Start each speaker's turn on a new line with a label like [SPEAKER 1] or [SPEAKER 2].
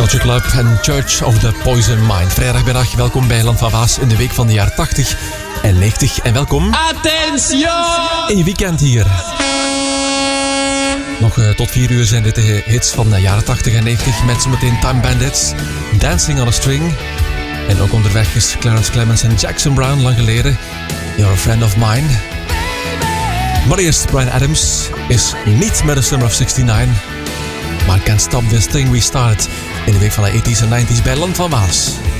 [SPEAKER 1] Culture Club en Church of the Poison Mind. Vrijdagmiddag, welkom bij Land van Waas in de week van de jaren 80 en 90. En welkom
[SPEAKER 2] Attention!
[SPEAKER 1] in je weekend hier. Nog tot 4 uur zijn dit de hits van de jaren 80 en 90. Met zometeen Time Bandits, Dancing on a String. En ook onderweg is Clarence Clemens en Jackson Browne, lang geleden. You're a Friend of Mine. Maar eerst, Bryan Adams is niet met The Summer of 69. Maar Can't Stop This Thing We Started in de week van de 80s en 90s bij Land van Waas.